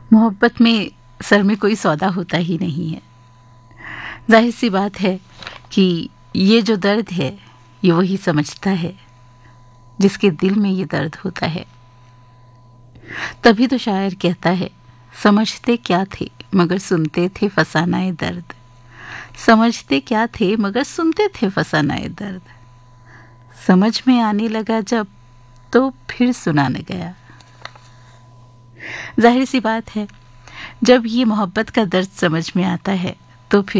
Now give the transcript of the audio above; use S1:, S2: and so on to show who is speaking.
S1: मोहब्बत में सर में कोई सौदा होता ही नहीं है। जाहिर सी बात है कि ये जो दर्द है ये वही समझता है जिसके दिल में ये दर्द होता है। तभी तो शायर कहता है, समझते क्या थे मगर सुनते थे फसानाए दर्द। समझते क्या थे मगर सुनते थे फसानाए दर्द। समझ में आने लगा जब तो फिर सुनाने गया। जाहिर सी बात है, जब ये मोहब्बत का दर्द समझ में आता है तो फिर